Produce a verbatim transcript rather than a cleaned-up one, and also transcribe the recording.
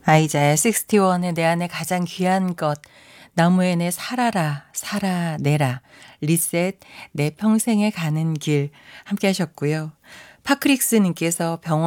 아이자야 육십일의 내 안에 가장 귀한 것, 나무에 내 살아라, 살아내라, 리셋, 내 평생에 가는 길 함께 하셨고요. 파크릭스님께서 병원